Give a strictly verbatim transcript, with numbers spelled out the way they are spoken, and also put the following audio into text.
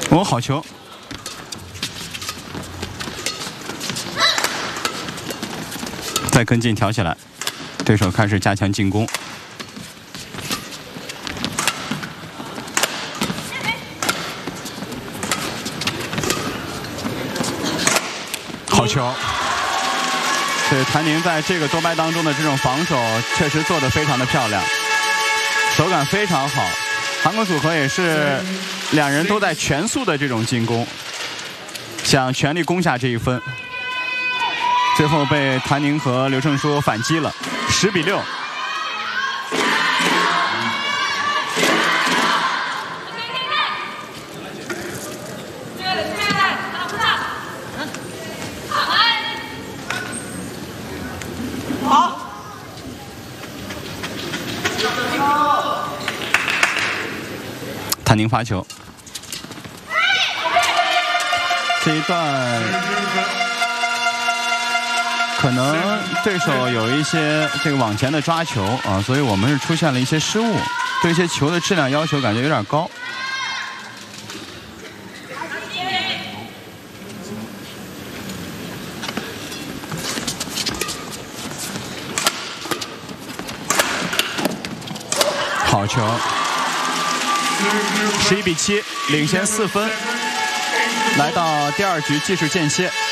哦，好球！再跟进挑起来，对手开始加强进攻。好球！对，谭宁在这个多拍当中的这种防守确实做得非常的漂亮，手感非常好。韩国组合也是两人都在全速的这种进攻，想全力攻下这一分。最后被谭宁和刘胜书反击了，十比六。谭宁发球，这一段可能对手有一些这个往前的抓球啊，所以我们是出现了一些失误，对一些球的质量要求感觉有点高。好球！十一比七，领先四分。来到第二局，技术间歇。